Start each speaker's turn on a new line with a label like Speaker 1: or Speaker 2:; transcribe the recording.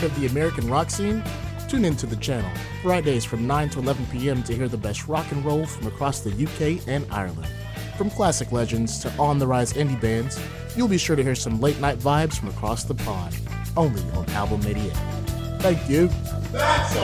Speaker 1: heart of the American rock scene? Tune into the channel, Fridays from 9 to 11 p.m. to hear the best rock and roll from across the UK and Ireland. From classic legends to on-the-rise indie bands, you'll be sure to hear some late-night vibes from across the pond, only on Album 88. Thank you.